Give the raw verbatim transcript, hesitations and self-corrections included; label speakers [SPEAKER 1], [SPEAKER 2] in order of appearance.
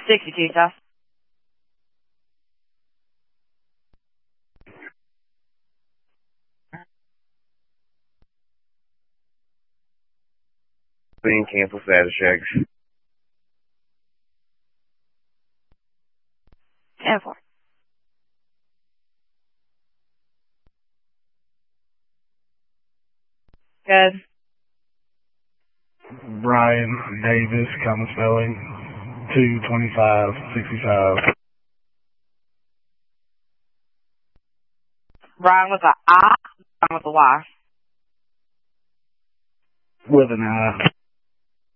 [SPEAKER 1] sixty-two, South.
[SPEAKER 2] Being cancel status checks.
[SPEAKER 1] ten four. Good.
[SPEAKER 3] Brian Davis, common spelling, two twenty-five sixty-five.
[SPEAKER 1] Brian with a I, Brian with a Y.
[SPEAKER 3] With an I.